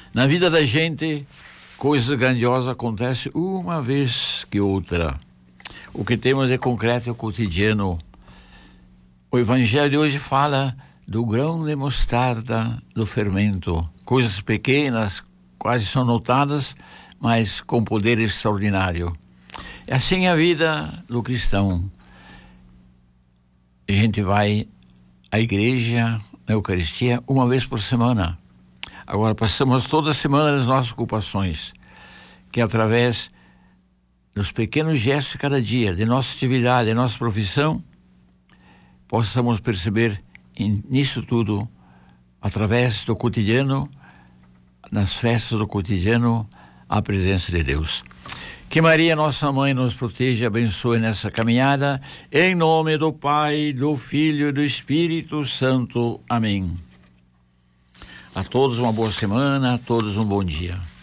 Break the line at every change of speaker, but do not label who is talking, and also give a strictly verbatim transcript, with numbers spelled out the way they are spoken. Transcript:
Na vida da gente, coisas grandiosas acontecem uma vez que outra. O que temos é concreto, é o cotidiano. O evangelho de hoje fala do grão de mostarda, do fermento. Coisas pequenas, quase são notadas, mas com poder extraordinário. É assim a vida do cristão. A gente vai à igreja, na Eucaristia, uma vez por semana. Agora passamos toda semana as nossas ocupações, que através dos pequenos gestos de cada dia, de nossa atividade, de nossa profissão, possamos perceber em, nisso tudo, através do cotidiano, nas festas do cotidiano, a presença de Deus. Que Maria, nossa mãe, nos proteja e abençoe nessa caminhada, em nome do Pai, do Filho e do Espírito Santo. Amém. A todos uma boa semana, a todos um bom dia.